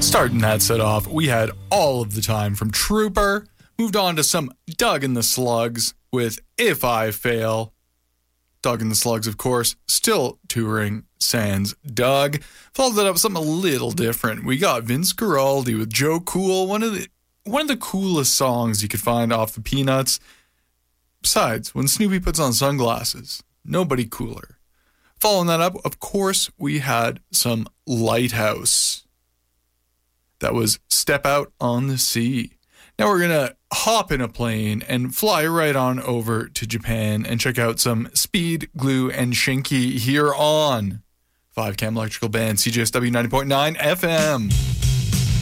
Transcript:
Starting that set off, we had All of the Time from Trooper. Moved on to some Doug and the Slugs with If I Fail. Doug and the Slugs, of course, still touring sans Doug. Followed that up with something a little different. We got Vince Guaraldi with Joe Cool, one of the coolest songs you could find off the Peanuts. Besides, when Snoopy puts on sunglasses, nobody cooler. Following that up, of course, we had some Lighthouse. That was Step Out on the Sea. Now we're going to hop in a plane and fly right on over to Japan and check out some Speed, Glue, and Shinky here on 5 Cam Electrical Band, CJSW 90.9 FM.